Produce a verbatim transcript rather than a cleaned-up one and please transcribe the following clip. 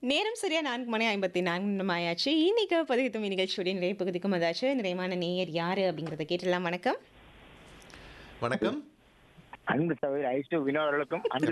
நேரம் சரியா நான்கு மணி ஐம்பத்தி நான்கு நிமிடம் ஆயாச்சு. இன்னைக்கு பதிவு நிகழ்ச்சியுடைய நிறைய பகுதிக்கும் அதாச்சு. நிறைவான நேயர் யாரு அப்படிங்கிறத கேட்டுடலாம். வணக்கம். வணக்கம். அன்பு சகோதரி ஐஷு வினோ அவர்களுக்கும் அன்பு